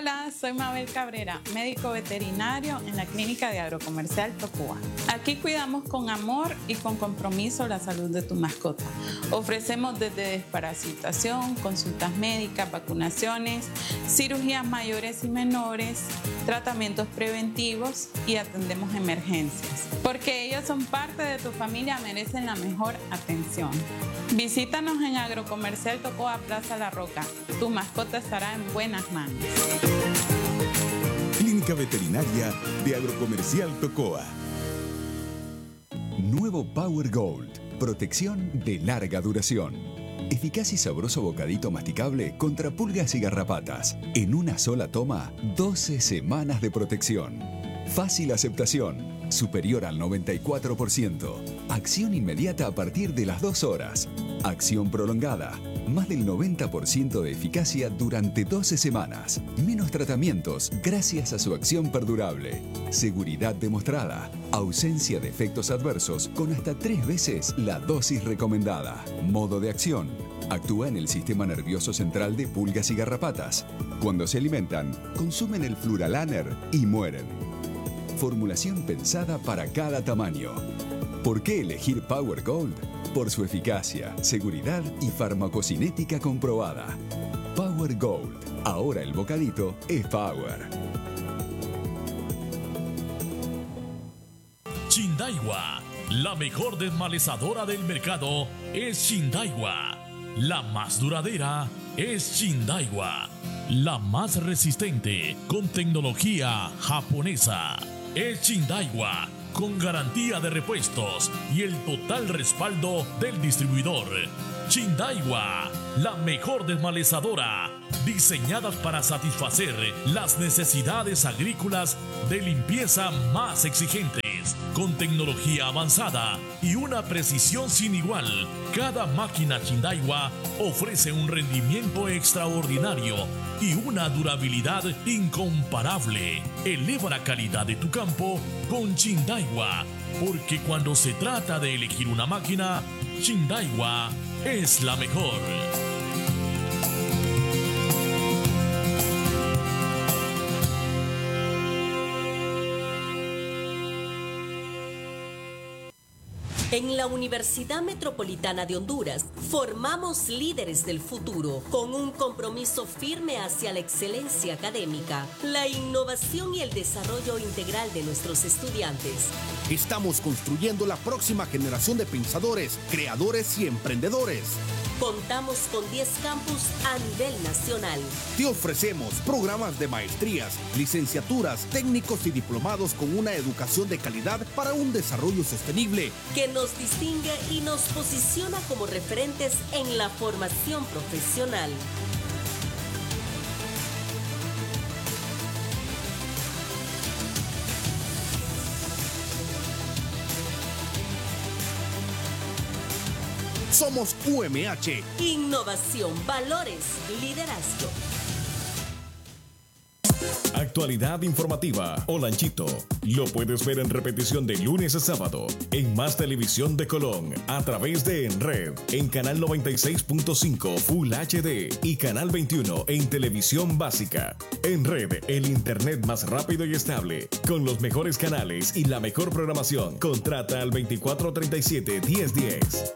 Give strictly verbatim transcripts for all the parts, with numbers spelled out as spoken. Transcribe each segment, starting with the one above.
Hola, soy Mabel Cabrera, médico veterinario en la Clínica de Agrocomercial Tocua. Aquí cuidamos con amor y con compromiso la salud de tu mascota. Ofrecemos desde desparasitación, consultas médicas, vacunaciones, cirugías mayores y menores, tratamientos preventivos y atendemos emergencias. Porque ellos son parte de tu familia, merecen la mejor atención. Visítanos en Agrocomercial Tocua Plaza La Roca. Tu mascota estará en buenas manos. Clínica Veterinaria de Agrocomercial Tocua. Nuevo Power Gold. Protección de larga duración. Eficaz y sabroso bocadito masticable contra pulgas y garrapatas. En una sola toma, doce semanas de protección. Fácil aceptación. Superior al noventa y cuatro por ciento. Acción inmediata a partir de las dos horas. Acción prolongada. Más del noventa por ciento de eficacia durante doce semanas. Menos tratamientos gracias a su acción perdurable. Seguridad demostrada. Ausencia de efectos adversos con hasta tres veces la dosis recomendada. Modo de acción. Actúa en el sistema nervioso central de pulgas y garrapatas. Cuando se alimentan, consumen el Fluralaner y mueren. Formulación pensada para cada tamaño. ¿Por qué elegir Power Gold? Por su eficacia, seguridad y farmacocinética comprobada. Power Gold. Ahora el bocadito es Power. Chindaiwa. La mejor desmalezadora del mercado es Chindaiwa. La más duradera es Chindaiwa. La más resistente con tecnología japonesa es Chindaiwa, con garantía de repuestos y el total respaldo del distribuidor. Chindaiwa, la mejor desmalezadora, diseñada para satisfacer las necesidades agrícolas de limpieza más exigentes, con tecnología avanzada y una precisión sin igual. Cada máquina Chindaiwa ofrece un rendimiento extraordinario y una durabilidad incomparable. Eleva la calidad de tu campo con Chindaiwa, porque cuando se trata de elegir una máquina, Chindaiwa es la mejor. En la Universidad Metropolitana de Honduras formamos líderes del futuro con un compromiso firme hacia la excelencia académica, la innovación y el desarrollo integral de nuestros estudiantes. Estamos construyendo la próxima generación de pensadores, creadores y emprendedores. Contamos con diez campus a nivel nacional. Te ofrecemos programas de maestrías, licenciaturas, técnicos y diplomados con una educación de calidad para un desarrollo sostenible que nos distingue y nos posiciona como referentes en la formación profesional. Somos U M H. Innovación, valores, liderazgo. Actualidad informativa o Lanchito. Lo puedes ver en repetición de lunes a sábado en Más Televisión de Colón a través de En Red, en Canal noventa y seis punto cinco Full H D y Canal veintiuno en Televisión Básica. En Red, el internet más rápido y estable, con los mejores canales y la mejor programación. Contrata al veinticuatro treinta y siete diez diez.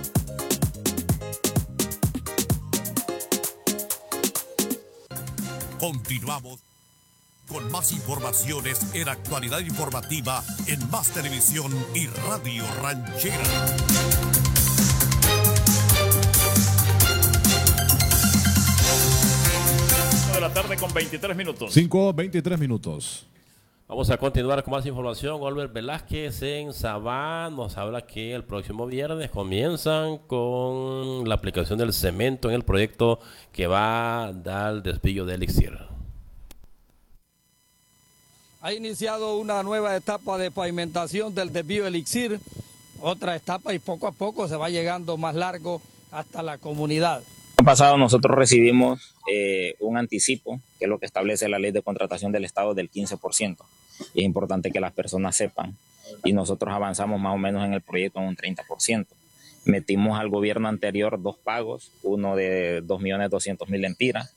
Continuamos con más informaciones en Actualidad Informativa en Más Televisión y Radio Ranchera. cinco de la tarde con veintitrés minutos. cinco, veintitrés minutos. Vamos a continuar con más información. Albert Velázquez en Sabá nos habla que el próximo viernes comienzan con la aplicación del cemento en el proyecto que va a dar el desvío de Elixir. Ha iniciado una nueva etapa de pavimentación del desvío Elixir, otra etapa y poco a poco se va llegando más largo hasta la comunidad. El año pasado nosotros recibimos eh, un anticipo, que es lo que establece la ley de contratación del Estado, del quince por ciento. Y es importante que las personas sepan. Y nosotros avanzamos más o menos en el proyecto en un treinta por ciento. Metimos al gobierno anterior dos pagos, uno de dos millones doscientos mil lempiras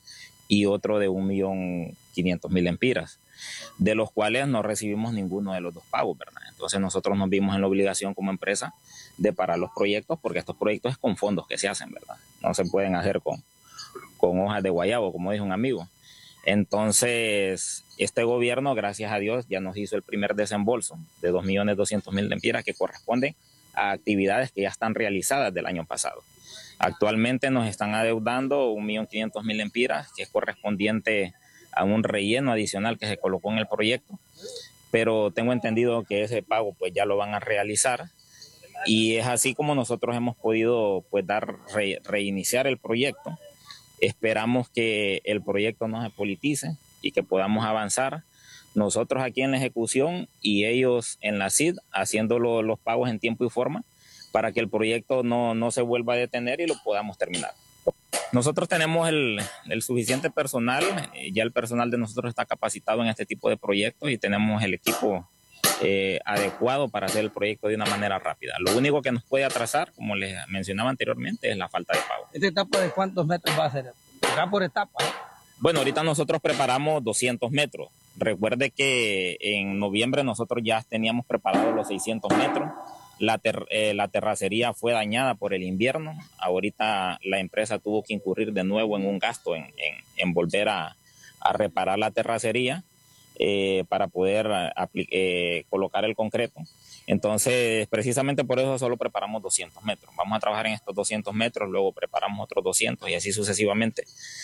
y otro de un millón quinientos mil empiras, de los cuales no recibimos ninguno de los dos pagos, ¿verdad? Entonces nosotros nos vimos en la obligación como empresa de parar los proyectos, porque estos proyectos es con fondos que se hacen, ¿verdad? No se pueden hacer con, con hojas de guayabo, como dijo un amigo. Entonces, este gobierno, gracias a Dios, ya nos hizo el primer desembolso de dos millones doscientos mil lempiras que corresponden a actividades que ya están realizadas del año pasado. Actualmente nos están adeudando un millón quinientos mil lempiras, que es correspondiente a un relleno adicional que se colocó en el proyecto, pero tengo entendido que ese pago pues ya lo van a realizar, y es así como nosotros hemos podido pues dar re, reiniciar el proyecto. Esperamos que el proyecto no se politice y que podamos avanzar nosotros aquí en la ejecución y ellos en la C I D haciendo lo, los pagos en tiempo y forma para que el proyecto no, no se vuelva a detener y lo podamos terminar. Nosotros tenemos el, el suficiente personal, ya el personal de nosotros está capacitado en este tipo de proyectos y tenemos el equipo eh, adecuado para hacer el proyecto de una manera rápida. Lo único que nos puede atrasar, como les mencionaba anteriormente, es la falta de pago. ¿Esta etapa de cuántos metros va a ser? ¿Acá por etapa? ¿eh? Bueno, ahorita nosotros preparamos doscientos metros. Recuerde que en noviembre nosotros ya teníamos preparados los seiscientos metros. La, ter, eh, la terracería fue dañada por el invierno. Ahorita la empresa tuvo que incurrir de nuevo en un gasto en, en, en volver a, a reparar la terracería eh, para poder eh, colocar el concreto. Entonces, precisamente por eso solo preparamos doscientos metros. Vamos a trabajar en estos doscientos metros, luego preparamos otros doscientos y así sucesivamente.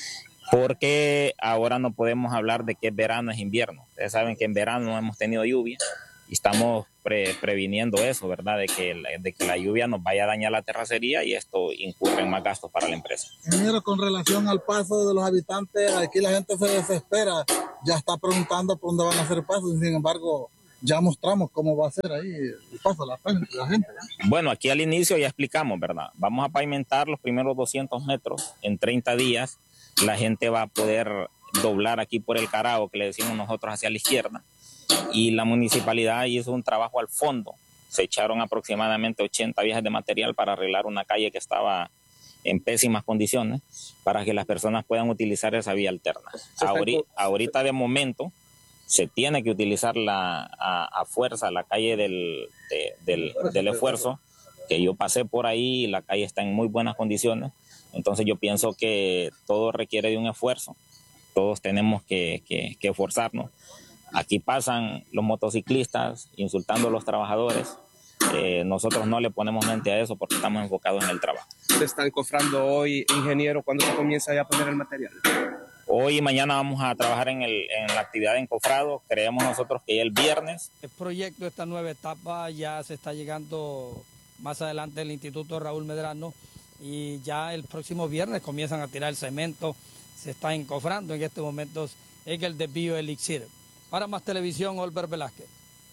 Porque ahora no podemos hablar de que es verano, es invierno. Ustedes saben que en verano no hemos tenido lluvia. Y estamos pre, previniendo eso, ¿verdad? De que, de que la lluvia nos vaya a dañar la terracería y esto incurre en más gastos para la empresa. Ingeniero, con relación al paso de los habitantes, aquí la gente se desespera, ya está preguntando por dónde van a hacer el paso, sin embargo, ya mostramos cómo va a ser ahí el paso de la gente. Bueno, aquí al inicio ya explicamos, ¿verdad? Vamos a pavimentar los primeros doscientos metros en treinta días. La gente va a poder doblar aquí por el Carao, que le decimos nosotros, hacia la izquierda. Y la municipalidad hizo un trabajo al fondo. Se echaron aproximadamente ochenta viajes de material para arreglar una calle que estaba en pésimas condiciones para que las personas puedan utilizar esa vía alterna. Ahorita, ahorita de momento se tiene que utilizar la, a, a fuerza la calle del, de, del, del esfuerzo, que yo pasé por ahí y la calle está en muy buenas condiciones. Entonces yo pienso que todo requiere de un esfuerzo. Todos tenemos que, que, que esforzarnos. Aquí pasan los motociclistas insultando a los trabajadores. Eh, nosotros no le ponemos mente a eso porque estamos enfocados en el trabajo. ¿Se está encofrando hoy, ingeniero? ¿Cuándo se comienza ya a poner el material? Hoy y mañana vamos a trabajar en, el, en la actividad de encofrado. Creemos nosotros que ya el viernes. El proyecto, esta nueva etapa, ya se está llegando más adelante el Instituto Raúl Medrano y ya el próximo viernes comienzan a tirar el cemento. Se está encofrando en estos momentos en el desvío Elixir. Para Más Televisión, Olver Velázquez.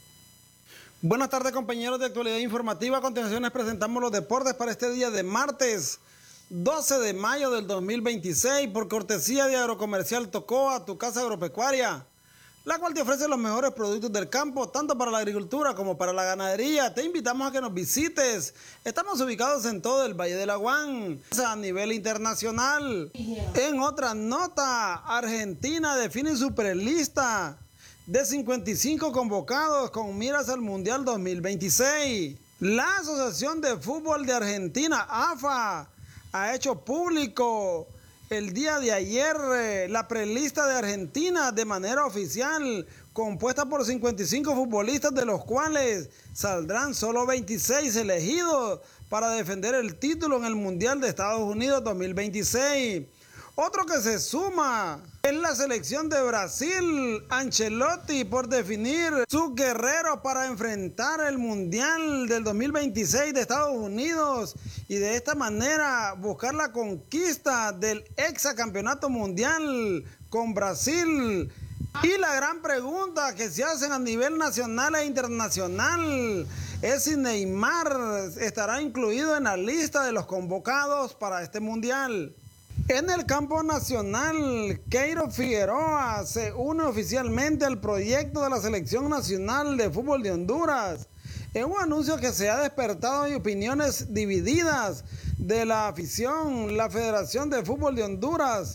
Buenas tardes, compañeros de Actualidad Informativa. A continuación les presentamos los deportes para este día de martes doce de mayo del dos mil veintiséis por cortesía de Agrocomercial Tocoa, tu casa agropecuaria, la cual te ofrece los mejores productos del campo, tanto para la agricultura como para la ganadería. Te invitamos a que nos visites. Estamos ubicados en todo el Valle del Aguán, a nivel internacional. En otra nota, Argentina define su prelista de cincuenta y cinco convocados con miras al Mundial dos mil veintiséis. La Asociación de Fútbol de Argentina, A F A, ha hecho público el día de ayer eh, la prelista de Argentina de manera oficial, compuesta por cincuenta y cinco futbolistas, de los cuales saldrán solo veintiséis elegidos para defender el título en el Mundial de Estados Unidos dos mil veintiséis. Otro que se suma es la selección de Brasil, Ancelotti, por definir sus guerreros para enfrentar el Mundial del dos mil veintiséis de Estados Unidos y de esta manera buscar la conquista del hexacampeonato mundial con Brasil. Y la gran pregunta que se hacen a nivel nacional e internacional es si Neymar estará incluido en la lista de los convocados para este Mundial. En el campo nacional, Keiro Figueroa se une oficialmente al proyecto de la Selección Nacional de Fútbol de Honduras. Es un anuncio que se ha despertado en opiniones divididas de la afición. La Federación de Fútbol de Honduras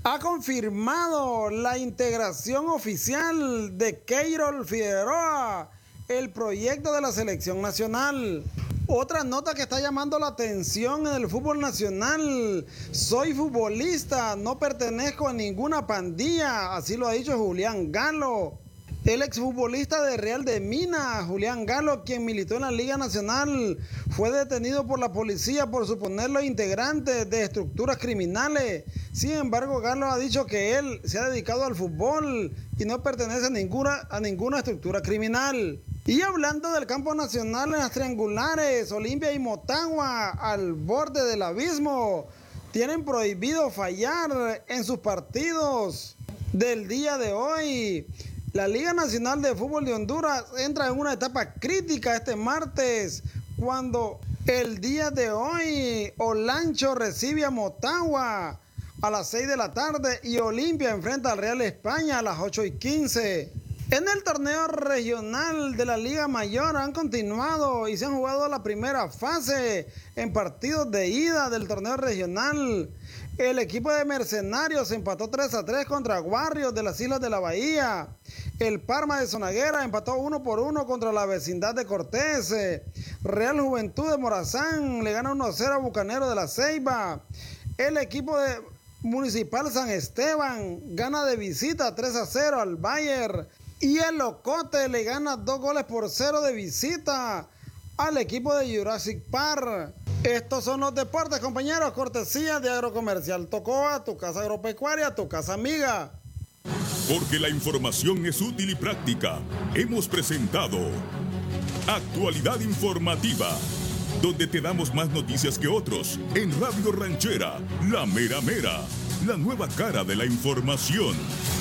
ha confirmado la integración oficial de Keirol Figueroa, el proyecto de la selección nacional. Otra nota que está llamando la atención en el fútbol nacional: soy futbolista, no pertenezco a ninguna pandilla, así lo ha dicho Julián Galo. El exfutbolista de Real de Minas, Julián Galo, quien militó en la Liga Nacional, fue detenido por la policía por suponerlo integrante de estructuras criminales. Sin embargo, Galo ha dicho que él se ha dedicado al fútbol y no pertenece a ninguna, a ninguna estructura criminal. Y hablando del campo nacional en las triangulares, Olimpia y Motagua, al borde del abismo, tienen prohibido fallar en sus partidos del día de hoy. La Liga Nacional de Fútbol de Honduras entra en una etapa crítica este martes, cuando el día de hoy Olancho recibe a Motagua a las seis de la tarde y Olimpia enfrenta al Real España a las ocho y quince. En el torneo regional de la Liga Mayor han continuado y se han jugado la primera fase en partidos de ida del torneo regional. El equipo de Mercenarios empató tres a tres contra Warriors de las Islas de la Bahía. El Parma de Zonaguera empató uno por uno contra la vecindad de Cortés. Real Juventud de Morazán le gana uno a cero a Bucanero de la Ceiba. El equipo de Municipal San Esteban gana de visita tres a cero al Bayer. Y el Locote le gana dos goles por cero de visita al equipo de Jurassic Park. Estos son los deportes, compañeros, cortesía de Agrocomercial Tocoa, tu casa agropecuaria, tu casa amiga. Porque la información es útil y práctica, hemos presentado Actualidad Informativa, donde te damos más noticias que otros, en Radio Ranchera, La Mera Mera, la nueva cara de la información.